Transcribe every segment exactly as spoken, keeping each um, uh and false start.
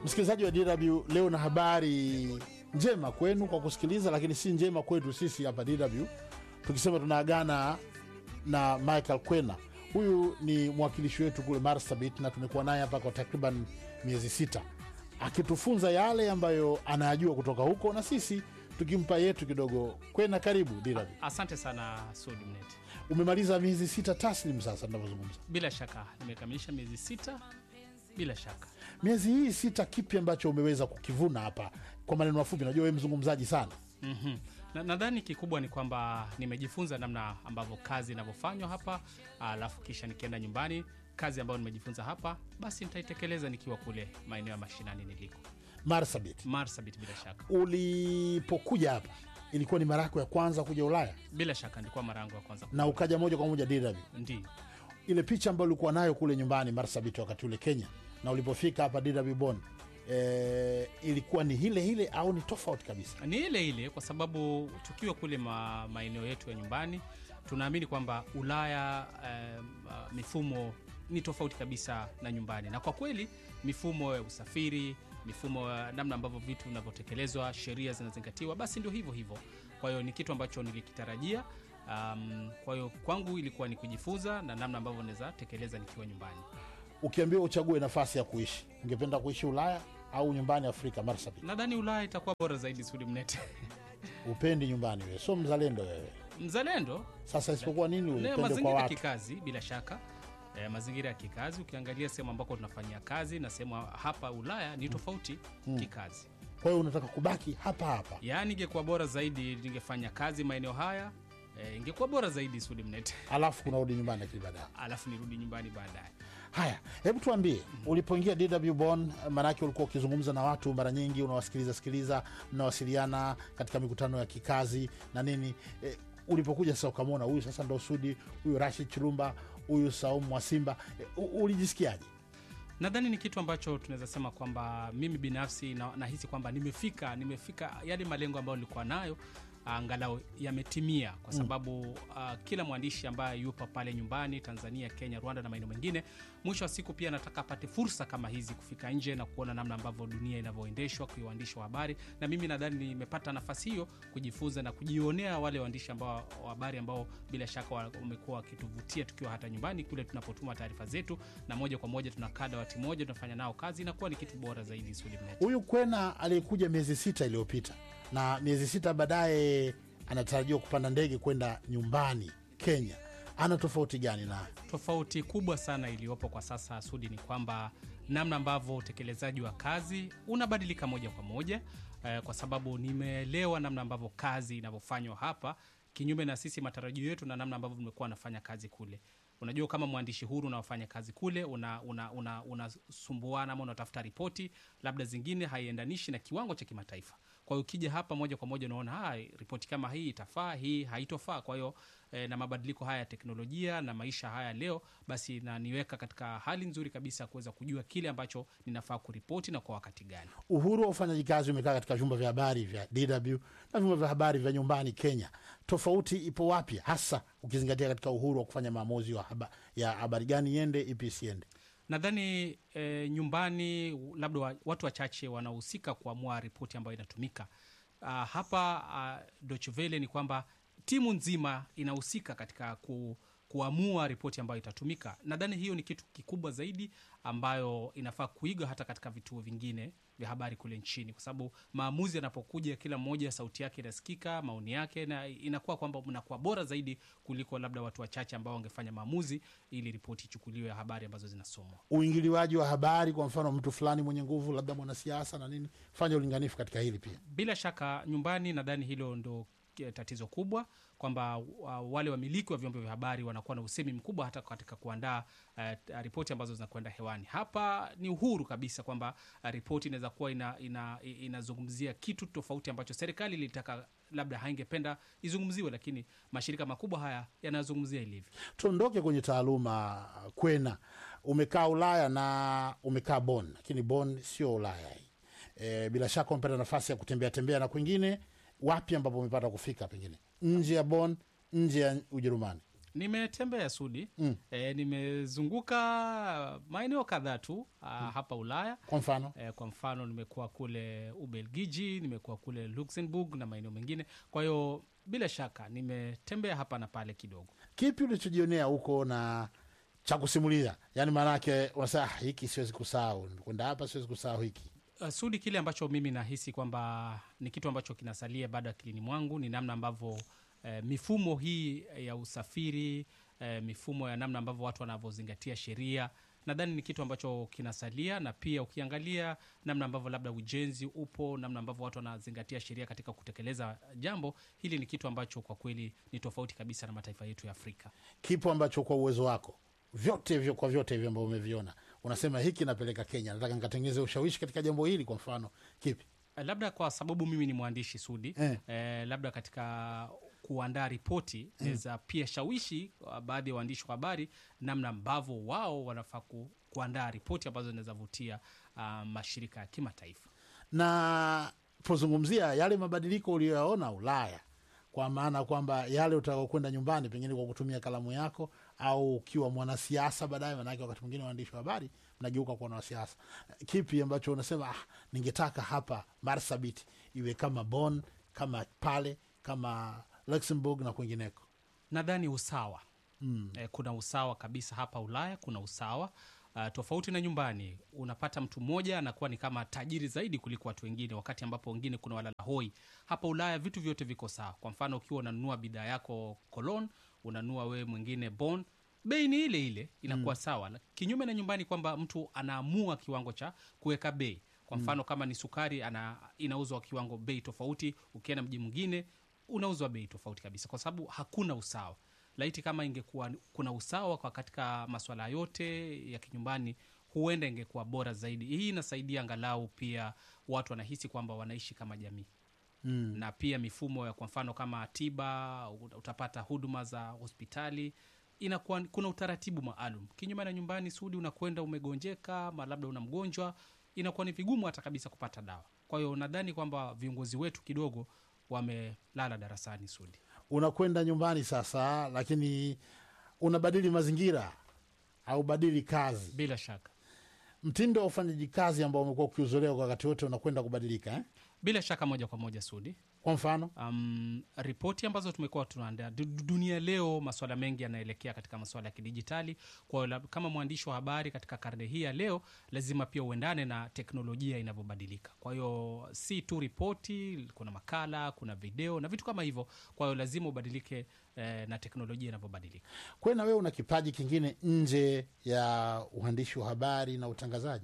Msikilizaji wa D W, leo na habari njema kwenu kwa kusikiliza, lakini si njema kwetu sisi hapa D W. Tukisema tunaagana na Michael Kwena. Huyu ni mwakilishi wetu kule Marsabit na tumekuwa naye hapa kwa takriban miezi sita, akitufunza yale ambayo anayajua kutoka huko na sisi tukimpa yetu kidogo. Kwena, karibu D W. Asante sana Sudi Mnet. Umemaliza miezi sita taslim sasa ninapozungumza? Bila shaka nimekamilisha miezi sita. Bila shaka miezi hii sita, kipi ambacho umeweza kukivuna hapa kwa maneno mafupi? Najua wewe mzungumzaji sana. Mhm. Na nadhani kikubwa ni kwamba nimejifunza namna ambavyo kazi inavyofanywa hapa, alafu kisha nikienda nyumbani kazi ambayo nimejifunza hapa basi nitaitekeleza nikiwa kule maeneo ya mashinani niliko. Marsabit. Marsabit bila shaka. Ulipokuja hapa ilikuwa ni mara yako ya kwanza kuja Ulaya? Bila shaka ilikuwa mara yangu ya kwanza. Na ukaja moja kwa moja D W? Ndio. Ile picha ambayo ulikuwa nayo kule nyumbani Marsabit wakati ule Kenya na ulipofika hapa D W Bonn, e, ilikuwa ni ile ile au ni tofauti kabisa? Ni ile ile, kwa sababu tukiwa kule ma, maeneo yetu ya nyumbani tunaamini kwamba Ulaya eh, mifumo ni tofauti kabisa na nyumbani. Na kwa kweli mifumo ya usafiri, mifumo ya namna ambavyo vitu vinavyotekelezwa, sheria zinazingatiwa, basi ndio hivyo hivyo. Kwa hiyo ni kitu ambacho nilikitarajia. Um, kwa hiyo kwangu ilikuwa ni kujifunza na namna ambavyo naweza tekeleza nikiwa nyumbani. Ukiambiwa uchague nafasi ya kuishi, ungependa kuishi Ulaya au nyumbani Afrika Marsabit? Nadhani Ulaya itakuwa bora zaidi Sudi Mnet. Upendi nyumbani wewe? So mzalendo wewe? Mzalendo. Sasa isipokuwa nini upende kwa watu? Mazingira ya kikazi bila shaka. E, mazingira ya kikazi, ukiangalia sehemu ambako tunafanyia kazi na sehemu hapa Ulaya ni tofauti hmm. kikazi. Kwa hiyo unataka kubaki hapa hapa? Yaani ingekuwa bora zaidi ningefanya kazi maeneo haya. E, ingekuwa bora zaidi Sudi Mnet. Alafu kuna rudi nyumbani kile baadaye. Alafu nirudi nyumbani baadaye. Haya, hebu tuambie mm-hmm. ulipoingia D W Bonn, manake ulikuwa ukizungumza na watu mara nyingi, unawasikiliza sikiliza, mnawasiliana katika mikutano ya kikazi na nini. E, ulipokuja sasa ukamwona huyu sasa ndo Sudi, huyu Rashid Chirumba, huyu Saumu Mwasimba, e, ulijisikiaje? Nadhani ni kitu ambacho tunaweza sema kwamba mimi binafsi na, nahisi kwamba nimefika nimefika yale malengo ambayo nilikuwa nayo angalau yametimia, kwa sababu uh, kila mwandishi ambaye yupo pale nyumbani Tanzania, Kenya, Rwanda na maeneo mengine, mwisho wa siku pia nataka apate fursa kama hizi kufika nje na kuona namna ambavyo dunia inavyoendeshwa kwa waandishi wa habari. Na mimi nadhani nimepata nafasi hiyo kujifunza na kujionea wale waandishi ambao wa habari ambao bila shaka wamekuwa wakituvutia tukiwa hata nyumbani kule tunapotuma taarifa zetu, na moja kwa moja tunakaa dawati moja tunafanya nao kazi, na kuwa ni kitu bora zaidi Sudi Mnet. Huyu Kwena alikuja miezi sita iliyopita na miezi sita baadaye anatarajiwa kupanda ndege kwenda nyumbani Kenya. Ana tofauti gani? Na tofauti kubwa sana iliyopo kwa sasa Sudi ni kwamba namna ambavyo utekelezaji wa kazi unabadilika moja kwa moja, eh, kwa sababu nimeelewa namna ambavyo kazi inavyofanywa hapa kinyume na sisi matarajio yetu na namna ambavyo tumekuwa nafanya kazi kule. Unajua kama mwandishi huru unaofanya kazi kule una una una unasumbuana ama unatafuta ripoti labda zingine haiendanishi na kiwango cha kimataifa. Kwa hiyo ukija hapa moja kwa moja unaona hai ripoti kama hii itafaa, hii haitofaa. Kwa hiyo eh, na mabadiliko haya ya teknolojia na maisha haya leo, basi na niweka katika hali nzuri kabisa kuweza kujua kile ambacho ninafaa kuripoti na kwa wakati gani. Uhuru wa ufanyaji kazi umekaa katika vyumba vya habari vya D W na vyumba vya habari vya nyumbani Kenya. Tofauti ipo wapi hasa ukizingatia katika uhuru wa kufanya maamuzi wa haba, ya habari gani yende ipi siende? Nadhani e, nyumbani labda watu wachache wanahusika kuamua ripoti ambayo inatumika. Uh, hapa uh, Deutsche Welle ni kwamba timu nzima inahusika katika ku, kuamua ripoti ambayo itatumika. Nadhani hiyo ni kitu kikubwa zaidi ambayo inafaa kuiga hata katika vituo vingine vya habari kule nchini, kwa sababu maamuzi yanapokuja kila mmoja sauti yake inasikika, maoni yake, na inakuwa kwamba mnakuwa bora zaidi kuliko labda watu wachache ambao wangefanya maamuzi ili ripoti ichukuliwe ya habari ambazo zinasomwa. Uingiliwaji wa habari, kwa mfano mtu fulani mwenye nguvu labda mwanasiasa na nini, fanya ulinganifu katika hili pia. Bila shaka nyumbani nadhani hilo ndo tatizo kubwa, kwamba uh, wale wamiliki wa vyombo vya habari wanakuwa na usemi mkubwa hata katika kuandaa uh, ripoti ambazo zinakwenda hewani. Hapa ni uhuru kabisa kwamba uh, ripoti inaweza kuwa ina, ina, inazungumzia kitu tofauti ambacho serikali ilitaka labda haingependa izungumziwe, lakini mashirika makubwa haya yanazungumzia ilivyo. Tuondoke kwenye taaluma. Kwena, umekaa Ulaya na umekaa Bonn, lakini Bonn sio Ulaya. E, bila shaka umepata nafasi ya kutembea tembea na kwingine. Wapi ambapo umepata kufika pengine nje ya Bonn, nje ya Ujerumani? Nimetembea Sudi. Mm. E, nimezunguka maeneo kadhaa tu a, mm. hapa Ulaya. Kwa mfano? E, kwa mfano nimekuwa kule Ubelgiji, nimekuwa kule Luxembourg na maeneo mengine. Kwa hiyo bila shaka nimetembea hapa na pale kidogo. Kipi ulichojionea huko na cha kusimulia? Yaani maana yake unasema ah, hiki siwezi kusahau. Kwenda hapa siwezi kusahau hiki. Uh, Sudi, kile ambacho mimi nahisi kwamba ni kitu ambacho kinasalia baada ya kilini mwangu ni namna ambavyo eh, mifumo hii ya usafiri, eh, mifumo ya namna ambavyo watu wanavyozingatia sheria, nadhani ni kitu ambacho kinasalia. Na pia ukiangalia namna ambavyo labda ujenzi upo, namna ambavyo watu wanazingatia sheria katika kutekeleza jambo hili, ni kitu ambacho kwa kweli ni tofauti kabisa na mataifa yetu ya Afrika. Kipo ambacho kwa uwezo wako vyote hivyo, kwa vyote hivyo ambavyo umeviona, unasema hiki napeleka Kenya, nataka nikatengeze ushawishi katika jambo hili, kwa mfano kipi? Labda kwa sababu mimi ni mwandishi Sudi, eh. Eh, labda katika kuandaa ripoti mm. naweza pia shawishi baadhi ya waandishi wa habari namna ambavyo wao wanafaa kuandaa ripoti ambazo zinaweza vutia uh, mashirika ya kimataifa. Na pozungumzia yale mabadiliko uliyoyaona Ulaya, kwa maana kwamba yale utakokwenda nyumbani pengine kwa kutumia kalamu yako, au ukiwa mwanasiasa baadaye, manake wakati mwingine waandishi wa habari mnageuka kwa wanasiasa, kipi ambacho unasema ah, ningetaka hapa Marsabit iwe kama Bonn, kama pale, kama Luxembourg na kwingineko? Nadhani usawa. Mm. Eh, kuna usawa kabisa hapa Ulaya, kuna usawa. Uh, tofauti na nyumbani, unapata mtu mmoja anakuwa ni kama tajiri zaidi kuliko watu wengine, wakati ambapo wengine kuna walala hoi. Hapa Ulaya vitu vyote viko sawa. Kwa mfano ukiwa unanunua bidhaa yako Cologne, unanunua wewe mwingine Bonn, bei ni ile ile, inakuwa mm. sawa. Kinyume na nyumbani kwamba mtu anaamua kiwango cha kuweka bei. Kwa mfano mm. kama ni sukari ana inauzwa kiwango bei tofauti, ukienda mji mwingine unauzwa bei tofauti kabisa, kwa sababu hakuna usawa. Laiti kama ingekuwa kuna usawa kwa katika masuala yote ya kinyumbani, huenda ingekuwa bora zaidi. Hii inasaidia angalau pia watu wanahisi kwamba wanaishi kama jamii. Mm. Na pia mifumo ya kwa mfano kama tiba, utapata huduma za hospitali, inakuwa kuna utaratibu maalum. Kinyume na nyumbani Sudi, unakwenda umegonjeka, ama labda una mgonjwa, inakuwa ni vigumu hata kabisa kupata dawa. Kwa hiyo nadhani kwamba viongozi wetu kidogo wamelala darasani Sudi. Unakwenda nyumbani sasa, lakini unabadili mazingira au badili kazi. Bila shaka mtindo wa ufanyaji kazi ambao umekuwa ukiuzoea kwa wakati wote unakwenda kubadilika eh? Bila shaka moja kwa moja Sudi. Kwa mfano um, ripoti ambazo tumekuwa tunaandaa, dunia leo masuala mengi yanaelekea katika masuala ya kidijitali. Kwa hiyo kama mwandishi wa habari katika karne hii ya leo, lazima pia uendane na teknolojia inavyobadilika. Kwa hiyo si tu ripoti, kuna makala, kuna video na vitu kama hivyo. Kwa hiyo lazima ubadilike eh, na teknolojia inavyobadilika. Kwa na wewe una kipaji kingine nje ya uandishi wa habari na utangazaji?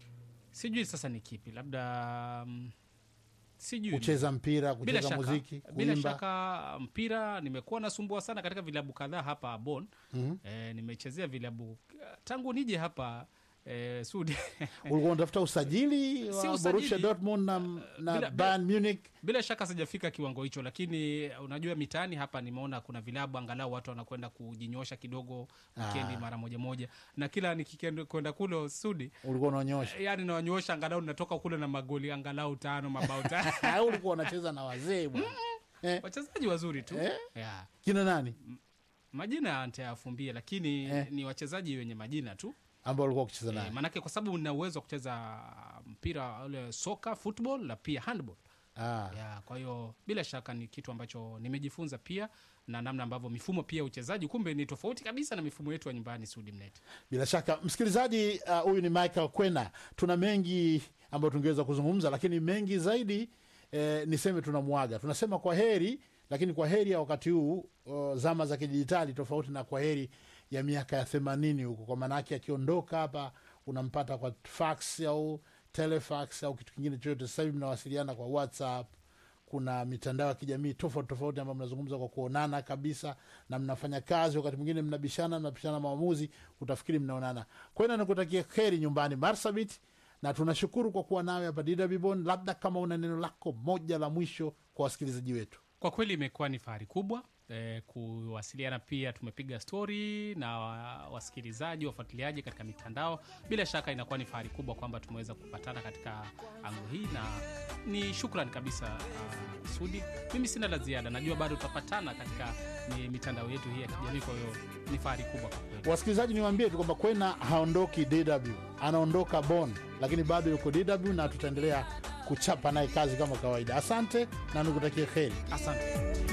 Sijui sasa ni kipi, labda um, sijui. Kucheza mpira, kucheza bila muziki, shaka, bila shaka mpira nimekuwa nasumbua sana katika vilabu kadhaa hapa Bonn. Mm-hmm. E, nimechezea vilabu tangu nije hapa e, Sudi. Ulikuwa unatafuta usajili wa usajili, Borussia Dortmund na, na bila, Bayern Munich? Bila shaka sijafika kiwango hicho, lakini unajua mitaani hapa nimeona kuna vilabu angalau watu wanakwenda kujinyosha kidogo weekend mara moja moja, na kila nikikwenda kwenda kule Sudi ulikuwa unanyosha, yani nawanyosha angalau natoka kule na magoli angalau tano mabao tano. Au ulikuwa unacheza na wazee bwana? Eh, wachezaji wazuri tu. Eh? Yeah. Kina nani? M- majina nitayafumbia, lakini eh, ni wachezaji wenye majina tu ambao walikuwa kucheza naye. Eh, manake kwa sababu nina uwezo kucheza mpira ule soka, football na pia handball. Ah. Ya, kwa hiyo bila shaka ni kitu ambacho nimejifunza pia, na namna ambavyo mifumo pia uchezaji kumbe ni tofauti kabisa na mifumo yetu ya nyumbani Sudi Mnet. Bila shaka msikilizaji, huyu uh, ni Michael Kwena. Tuna mengi ambayo tungeweza kuzungumza, lakini mengi zaidi eh, niseme tunamuaga. Tunasema kwa heri, lakini kwa heri ya wakati huu uh, zama za kidijitali tofauti na kwa heri ya miaka ya themanini huko. Kwa maana yake akiondoka hapa unampata kwa fax au telefax au kitu kingine chochote. Sasa hivi mnawasiliana kwa WhatsApp, kuna mitandao ya kijamii tofauti tofauti ambayo mnazungumza kwa kuonana kabisa, na mnafanya kazi, wakati mwingine mnabishana, mnabishana maamuzi, utafikiri mnaonana. Kwa hiyo nakutakia heri nyumbani Marsabit, na tunashukuru kwa kuwa nawe hapa D W Bonn. Labda kama una neno lako moja la mwisho kwa wasikilizaji wetu. Kwa kweli imekuwa ni fahari kubwa eh, kuwasiliana. Pia tumepiga story na wasikilizaji, wafuatiliaji katika mitandao. Bila shaka inakuwa ni fahari kubwa kwamba tumeweza kupatana katika angu hii, na ni shukrani kabisa uh, Sudi. Mimi sina la ziada, najua bado tutapatana katika ni mitandao yetu hii ya kijamii, kwa hiyo ni fahari kubwa kwa kweli. Wasikilizaji, niwaambie tu kwamba Kwena haondoki D W, anaondoka Bonn, lakini bado yuko D W na tutaendelea kuchapa naye kazi kama kawaida. Asante na nikutakie kheri. Asante.